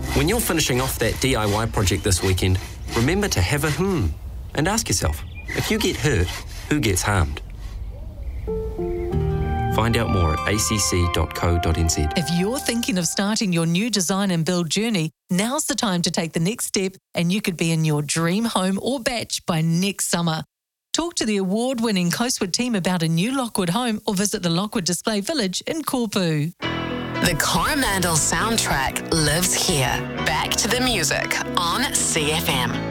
When you're finishing off that DIY project this weekend, remember to have a and ask yourself, if you get hurt, who gets harmed? Find out more at acc.co.nz. If you're thinking of starting your new design and build journey, now's the time to take the next step and you could be in your dream home or batch by next summer. Talk to the award-winning Coastwood team about a new Lockwood home or visit the Lockwood Display Village in Korpu. The Coromandel soundtrack lives here. Back to the music on CFM.